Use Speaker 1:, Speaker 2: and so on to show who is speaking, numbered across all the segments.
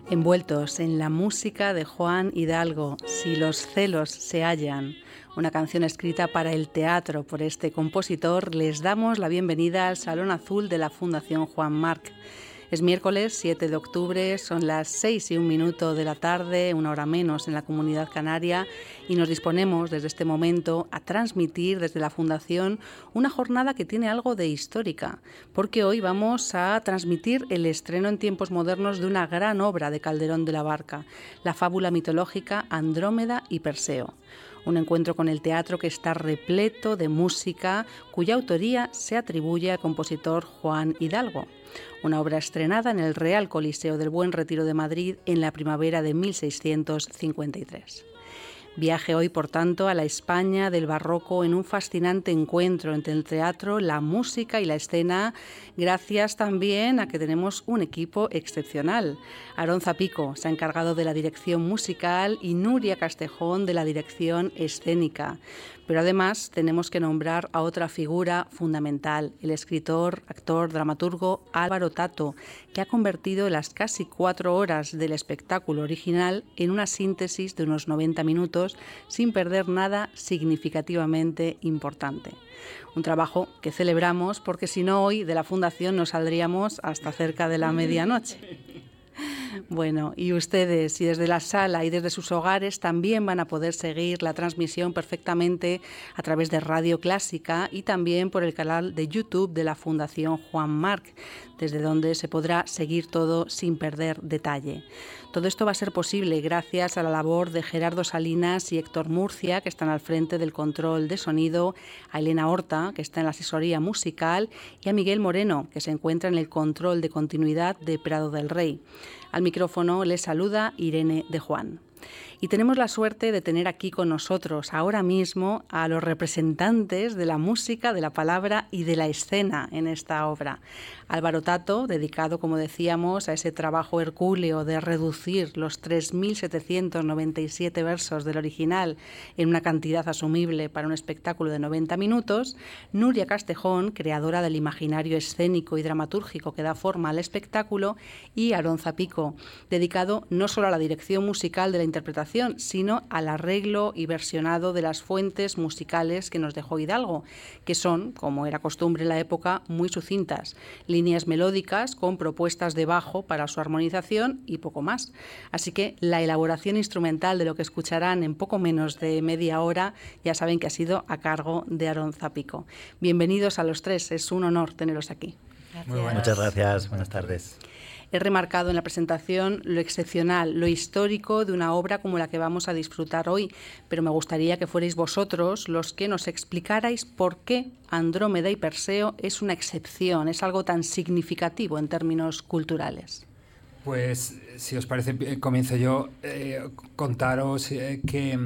Speaker 1: Envueltos en la música de Juan Hidalgo, Si los celos se hallan, una canción escrita para el teatro por este compositor, les damos la bienvenida al Salón Azul de la Fundación Juan Marc. Es miércoles 7 de octubre, son las 6:01 de la tarde, una hora menos en la Comunidad Canaria, y nos disponemos desde este momento a transmitir desde la Fundación una jornada que tiene algo de histórica, porque hoy vamos a transmitir el estreno en tiempos modernos de una gran obra de Calderón de la Barca, la fábula mitológica Andrómeda y Perseo. Un encuentro con el teatro que está repleto de música cuya autoría se atribuye al compositor Juan Hidalgo. Una obra estrenada en el Real Coliseo del Buen Retiro de Madrid en la primavera de 1653. Viaje hoy, por tanto, a la España del barroco en un fascinante encuentro entre el teatro, la música y la escena, gracias también a que tenemos un equipo excepcional. Aarón Zapico se ha encargado de la dirección musical y Nuria Castejón de la dirección escénica. Pero además tenemos que nombrar a otra figura fundamental, el escritor, actor, dramaturgo Álvaro Tato, que ha convertido las casi 4 horas del espectáculo original en una síntesis de unos 90 minutos sin perder nada significativamente importante. Un trabajo que celebramos porque si no hoy de la Fundación no saldríamos hasta cerca de la medianoche. Bueno, y ustedes, y desde la sala y desde sus hogares, también van a poder seguir la transmisión perfectamente a través de Radio Clásica y también por el canal de YouTube de la Fundación Juan Marc, desde donde se podrá seguir todo sin perder detalle. Todo esto va a ser posible gracias a la labor de Gerardo Salinas y Héctor Murcia, que están al frente del control de sonido, a Elena Horta, que está en la asesoría musical, y a Miguel Moreno, que se encuentra en el control de continuidad de Prado del Rey. Al micrófono les saluda Irene de Juan. Y tenemos la suerte de tener aquí con nosotros ahora mismo a los representantes de la música, de la palabra y de la escena en esta obra. Álvaro Tato, dedicado, como decíamos, a ese trabajo hercúleo de reducir los 3.797 versos del original en una cantidad asumible para un espectáculo de 90 minutos. Nuria Castejón, creadora del imaginario escénico y dramatúrgico que da forma al espectáculo. Y Aarón Zapico, dedicado no solo a la dirección musical de la interpretación, sino al arreglo y versionado de las fuentes musicales que nos dejó Hidalgo, que son, como era costumbre en la época, muy sucintas, líneas melódicas con propuestas de bajo para su armonización y poco más. Así que la elaboración instrumental de lo que escucharán en poco menos de media hora ya saben que ha sido a cargo de Aarón Zapico. Bienvenidos a los tres, es un honor tenerlos aquí.
Speaker 2: Gracias. Muy buenas. Muchas gracias, buenas tardes.
Speaker 1: He remarcado en la presentación lo excepcional, lo histórico de una obra como la que vamos a disfrutar hoy, pero me gustaría que fuerais vosotros los que nos explicarais por qué Andrómeda y Perseo es una excepción, es algo tan significativo en términos culturales.
Speaker 3: Pues, si os parece, comienzo yo contaros que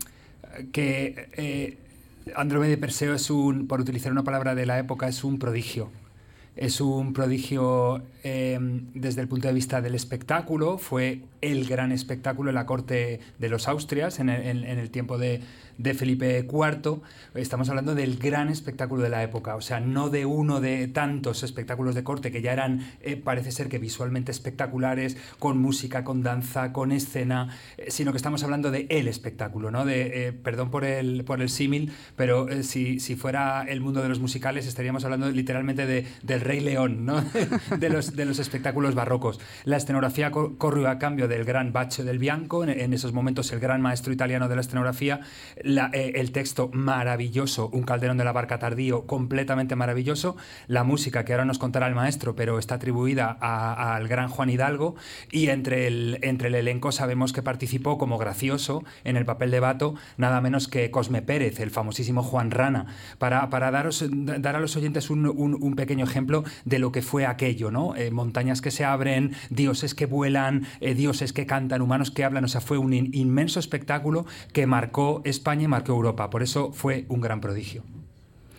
Speaker 3: Andrómeda y Perseo es por utilizar una palabra de la época, es un prodigio. Es un prodigio desde el punto de vista del espectáculo. Fue el gran espectáculo en la corte de los Austrias en el tiempo de Felipe IV. Estamos hablando del gran espectáculo de la época, o sea, no de uno de tantos espectáculos de corte que ya eran, parece ser que visualmente espectaculares, con música, con danza, con escena, sino que estamos hablando de el espectáculo, ¿no? Perdón por el símil, pero si fuera el mundo de los musicales estaríamos hablando literalmente del Rey León, ¿no? de los espectáculos barrocos. La escenografía corrió a cambio del gran Baccio del Bianco, en esos momentos el gran maestro italiano de la escenografía. El texto maravilloso, un Calderón de la Barca tardío, completamente maravilloso. La música, que ahora nos contará el maestro, pero está atribuida al gran Juan Hidalgo. Y entre el elenco sabemos que participó como gracioso en el papel de Bato nada menos que Cosme Pérez, el famosísimo Juan Rana, para dar a los oyentes un pequeño ejemplo de lo que fue aquello, ¿no? Montañas que se abren, dioses que vuelan, dioses que cantan, humanos que hablan. O sea, fue un inmenso espectáculo que marcó España y marcó Europa. Por eso fue un gran prodigio.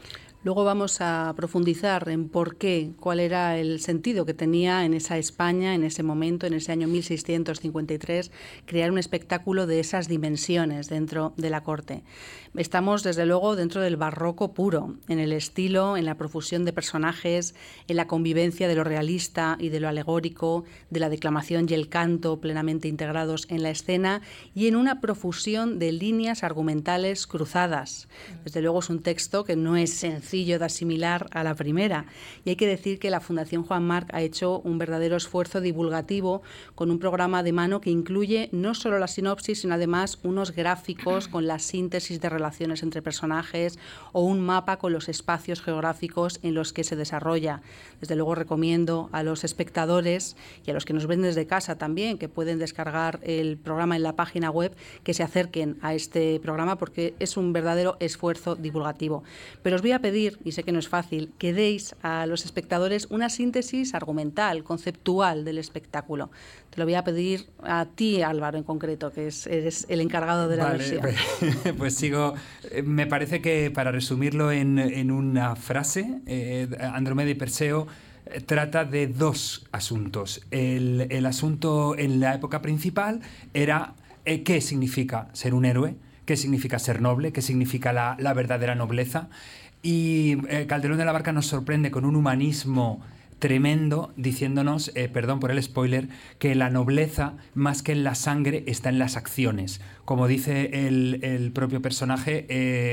Speaker 1: Luego vamos a profundizar en por qué, cuál era el sentido que tenía en esa España, en ese momento, en ese año 1653, crear un espectáculo de esas dimensiones dentro de la corte. Estamos, desde luego, dentro del barroco puro, en el estilo, en la profusión de personajes, en la convivencia de lo realista y de lo alegórico, de la declamación y el canto plenamente integrados en la escena y en una profusión de líneas argumentales cruzadas. Desde luego es un texto que no es sencillo de asimilar a la primera, y hay que decir que la Fundación Joan Marc ha hecho un verdadero esfuerzo divulgativo con un programa de mano que incluye no solo la sinopsis, sino además unos gráficos con la síntesis de relaciones entre personajes o un mapa con los espacios geográficos en los que se desarrolla. Desde luego recomiendo a los espectadores y a los que nos ven desde casa también, que pueden descargar el programa en la página web, que se acerquen a este programa porque es un verdadero esfuerzo divulgativo. Pero os voy a pedir, y sé que no es fácil, que deis a los espectadores una síntesis argumental, conceptual del espectáculo. Te lo voy a pedir a ti, Álvaro, en concreto, que eres el encargado de la versión.
Speaker 3: Pues sigo. Me parece que para resumirlo en una frase, Andrómeda y Perseo trata de dos asuntos. El asunto en la época principal era qué significa ser un héroe, qué significa ser noble, qué significa la verdadera nobleza. Y Calderón de la Barca nos sorprende con un humanismo tremendo, diciéndonos, perdón por el spoiler, que la nobleza, más que en la sangre, está en las acciones. Como dice el propio personaje,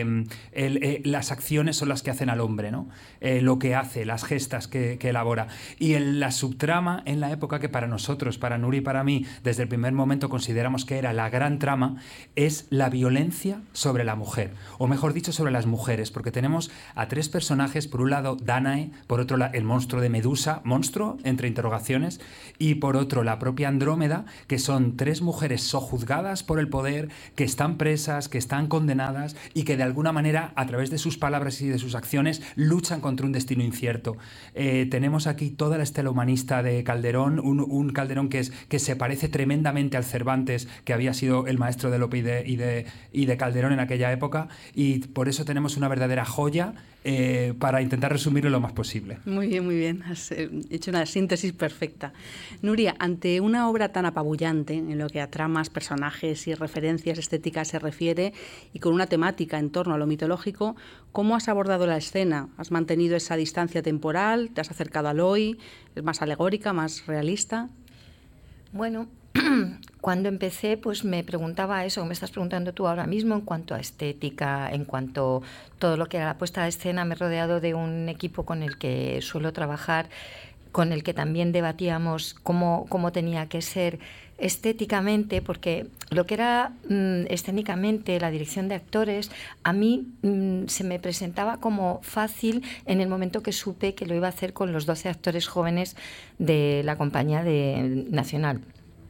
Speaker 3: las acciones son las que hacen al hombre, ¿no? Lo que hace, las gestas que elabora. Y en la subtrama, en la época que para nosotros, para Nuri y para mí, desde el primer momento consideramos que era la gran trama, es la violencia sobre la mujer, o mejor dicho, sobre las mujeres, porque tenemos a tres personajes, por un lado Dánae, por otro lado el monstruo de Medusa, monstruo, entre interrogaciones, y por otro la propia Andrómeda, que son tres mujeres sojuzgadas por el poder, que están presas, que están condenadas y que de alguna manera, a través de sus palabras y de sus acciones, luchan contra un destino incierto. Tenemos aquí toda la estela humanista de Calderón, un Calderón que se parece tremendamente al Cervantes, que había sido el maestro de Lope y de Calderón en aquella época, y por eso tenemos una verdadera joya para intentar resumirlo lo más posible.
Speaker 1: Muy bien. Has hecho una síntesis perfecta. Nuria, ante una obra tan apabullante en lo que a tramas, personajes y referencias estéticas se refiere y con una temática en torno a lo mitológico, ¿cómo has abordado la escena? ¿Has mantenido esa distancia temporal? ¿Te has acercado al hoy? ¿Es más alegórica, más realista?
Speaker 4: Bueno, cuando empecé, pues me preguntaba eso, me estás preguntando tú ahora mismo en cuanto a estética, en cuanto a todo lo que era la puesta de escena. Me he rodeado de un equipo con el que suelo trabajar, con el que también debatíamos cómo tenía que ser estéticamente, porque lo que era escénicamente la dirección de actores, a mí se me presentaba como fácil en el momento que supe que lo iba a hacer con los 12 actores jóvenes de la Compañía Nacional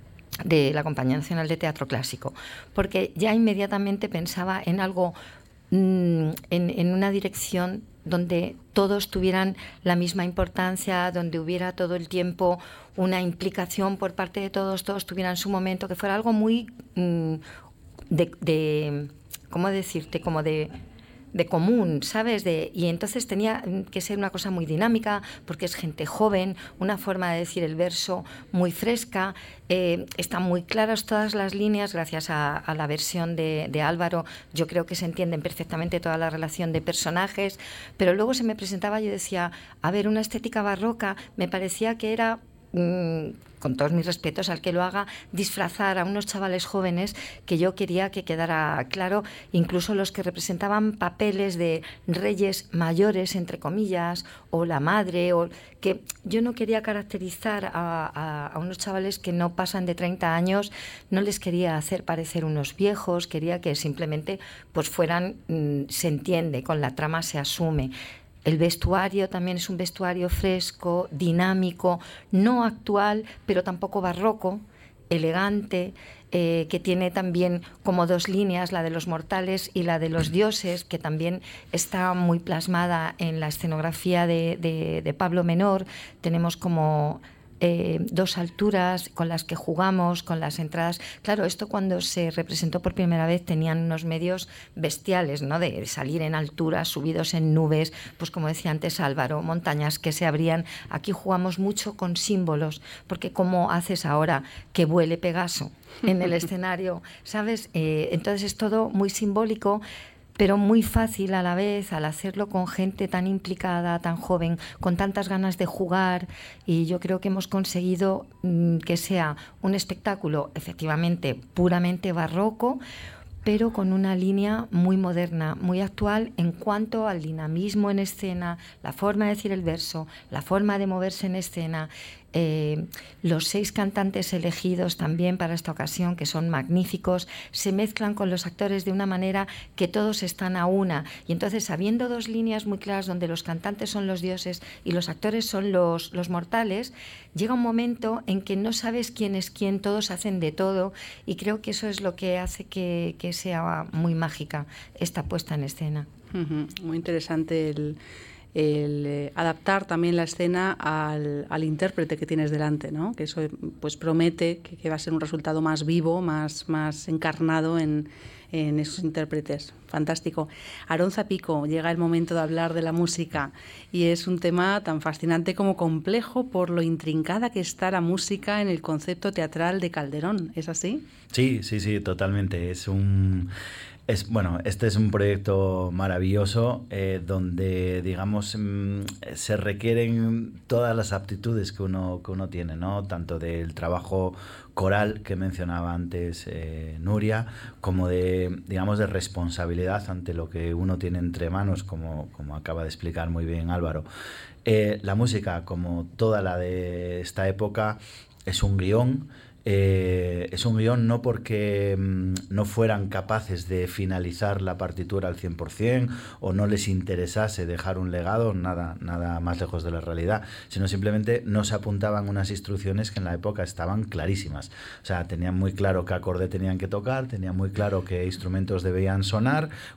Speaker 4: de Teatro Clásico, porque ya inmediatamente pensaba en algo, en una dirección donde todos tuvieran la misma importancia, donde hubiera todo el tiempo una implicación por parte de todos tuvieran su momento, que fuera algo muy ¿cómo decirte? Como de común, ¿sabes? Y entonces tenía que ser una cosa muy dinámica, porque es gente joven, una forma de decir el verso muy fresca, están muy claras todas las líneas, gracias a la versión de Álvaro, yo creo que se entienden perfectamente toda la relación de personajes, pero luego se me presentaba y yo decía, a ver, una estética barroca, me parecía que era, con todos mis respetos al que lo haga, disfrazar a unos chavales jóvenes que yo quería que quedara claro, incluso los que representaban papeles de reyes mayores, entre comillas, o la madre, o que yo no quería caracterizar a unos chavales que no pasan de 30 años, no les quería hacer parecer unos viejos, quería que simplemente pues fueran, se entiende, con la trama se asume. El vestuario también es un vestuario fresco, dinámico, no actual, pero tampoco barroco, elegante, que tiene también como dos líneas, la de los mortales y la de los dioses, que también está muy plasmada en la escenografía de Pablo Menor. Tenemos como 2 alturas con las que jugamos, con las entradas. Claro, esto cuando se representó por primera vez tenían unos medios bestiales, ¿no? De salir en altura, subidos en nubes, pues como decía antes Álvaro, montañas que se abrían. Aquí jugamos mucho con símbolos, porque ¿cómo haces ahora que vuele Pegaso en el escenario? ¿Sabes? Entonces es todo muy simbólico, pero muy fácil a la vez al hacerlo con gente tan implicada, tan joven, con tantas ganas de jugar, y yo creo que hemos conseguido que sea un espectáculo efectivamente puramente barroco, pero con una línea muy moderna, muy actual en cuanto al dinamismo en escena, la forma de decir el verso, la forma de moverse en escena. Los 6 cantantes elegidos también para esta ocasión, que son magníficos, se mezclan con los actores de una manera que todos están a una, y entonces, habiendo 2 líneas muy claras donde los cantantes son los dioses y los actores son los mortales, llega un momento en que no sabes quién es quién, todos hacen de todo, y creo que eso es lo que hace que sea muy mágica esta puesta en escena.
Speaker 1: Muy interesante el adaptar también la escena al intérprete que tienes delante, ¿no? Que eso pues promete que va a ser un resultado más vivo, más encarnado en esos intérpretes. Fantástico. Aarón Zapico, llega el momento de hablar de la música, y es un tema tan fascinante como complejo por lo intrincada que está la música en el concepto teatral de Calderón. ¿Es así?
Speaker 2: Sí, totalmente. Bueno, este es un proyecto maravilloso donde, digamos, se requieren todas las aptitudes que uno tiene, ¿no? Tanto del trabajo coral que mencionaba antes Nuria, como de, digamos, de responsabilidad ante lo que uno tiene entre manos, como acaba de explicar muy bien Álvaro. La música, como toda la de esta época, es un guión. Es un guión no porque no fueran capaces de finalizar la partitura al 100% o no les interesase dejar un legado, nada más lejos de la realidad, sino simplemente no se apuntaban unas instrucciones que en la época estaban clarísimas. O sea, tenían muy claro qué acorde tenían que tocar, tenían muy claro qué instrumentos debían sonar,